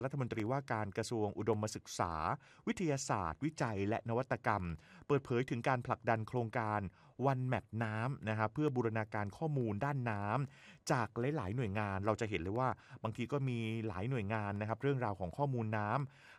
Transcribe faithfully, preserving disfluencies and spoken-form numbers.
รัฐมนตรีว่าการกระทรวงอุดมศึกษาวิทยาศาสตร์วิจัยและนวัตกรรมเปิดเผยถึงการผลักดันโครงการวันแมปน้ำนะครับเพื่อบูรณาการข้อมูลด้านน้ำจากหลายๆหน่วยงานเราจะเห็นเลยว่าบางทีก็มีหลายหน่วยงานนะครับเรื่องราวของข้อมูลน้